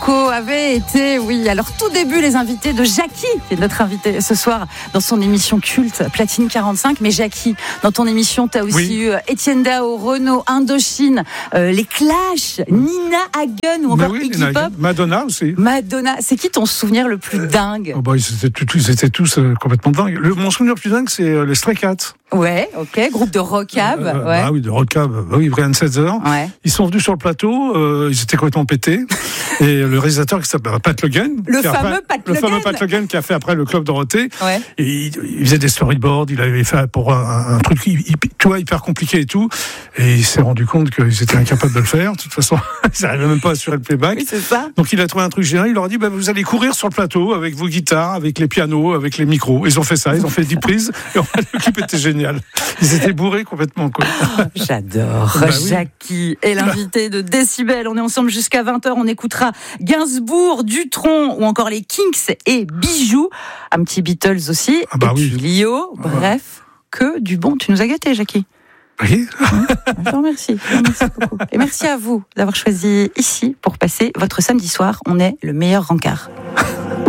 Coco avait été, alors tout début, les invités de Jackie, qui est notre invité ce soir dans son émission culte Platine 45. Mais Jackie, dans ton émission, tu as aussi eu Étienne Dao, Renaud, Indochine, les Clash, Nina Hagen ou encore Iggy Pop. Madonna aussi. Madonna, c'est qui ton souvenir le plus dingue? Ils étaient tous complètement dingues. Mon souvenir le plus dingue, c'est les Stray Cats. Ouais, ok, groupe de rockab. De rockab, Brian Setzer. Ouais. Ils sont venus sur le plateau, ils étaient complètement pétés. Et le réalisateur qui s'appelle Pat Le fameux Pat Le Guen qui a fait après le Club Dorothée. Ouais. Et il faisait des storyboards, il avait fait pour un truc hyper compliqué et tout. Et il s'est rendu compte qu'ils étaient incapables de le faire. De toute façon, ils n'arrivaient même pas à assurer le playback. Oui, c'est ça. Donc il a trouvé un truc génial. Il leur a dit, vous allez courir sur le plateau avec vos guitares, avec les pianos, avec les micros. Ils ont fait ça, ils ont fait 10 prises. Et le clip était génial. Ils étaient bourrés complètement, quoi. J'adore. Jackie est l'invité de Décibel. On est ensemble jusqu'à 20h. On écoutera Gainsbourg, Dutronc ou encore les Kinks et Bijoux. Un petit Beatles aussi. Puis Lio. Bref, que du bon. Tu nous as gâtés, Jackie. Oui. Je vous remercie. Beaucoup. Et merci à vous d'avoir choisi ici pour passer votre samedi soir. On est le meilleur rencard.